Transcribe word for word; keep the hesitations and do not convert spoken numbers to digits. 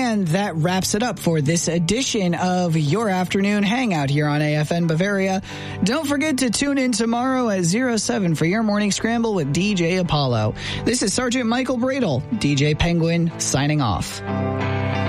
And that wraps it up for this edition of Your Afternoon Hangout here on A F N Bavaria. Don't forget to tune in tomorrow at zero seven for your morning scramble with D J Apollo. This is Sergeant Michael Bradle, D J Penguin, signing off.